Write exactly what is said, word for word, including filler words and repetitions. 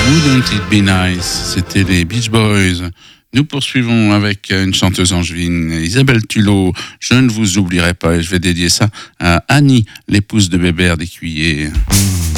Wouldn't It Be Nice, c'était les Beach Boys. Nous poursuivons avec une chanteuse angevine, Isabelle Tulot. Je ne vous oublierai pas et je vais dédier ça à Annie, l'épouse de Bébert d'Écuyer.